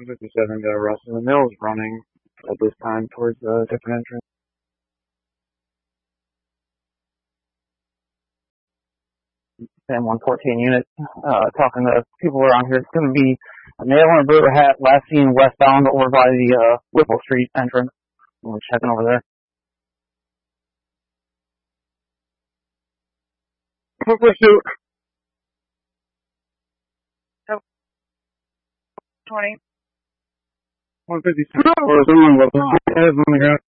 157 got Russell. The Mills running at this time towards the different entrance. And 114 unit, talking to people around here. It's going to be a nail in a burger hat, last seen westbound over by the Whipple Street entrance. We're checking over there. Pursuit. 20. 157. Or is it on the ground?